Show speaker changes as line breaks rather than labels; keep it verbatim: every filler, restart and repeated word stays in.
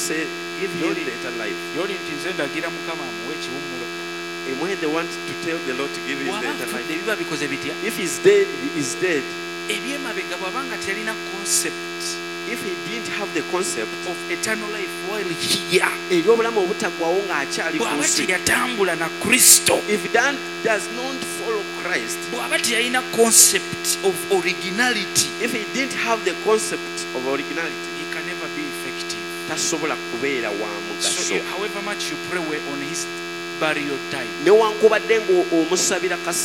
say, give him the eternal life. And when they want to tell the Lord to give him the eternal life, if he's dead, he is dead. If he didn't have the concept
of eternal life while here,
if Dan does not follow Christ,
concept of originality,
if he didn't have the concept of originality,
he can never be effective. So,
So
however much you pray on his burial time,